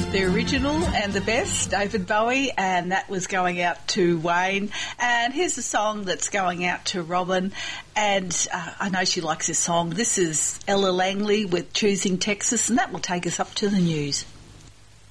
the original and the best, David Bowie, and that was going out to Wayne. And here's a song that's going out to Robin, and I know she likes this song. This is Ella Langley with Choosing Texas, and that will take us up to the news.